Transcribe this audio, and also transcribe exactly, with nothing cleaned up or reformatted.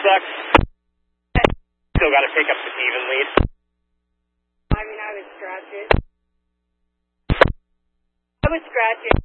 sucks. Still got to pick up the even lead. I mean, I would scratch it. I would scratch it.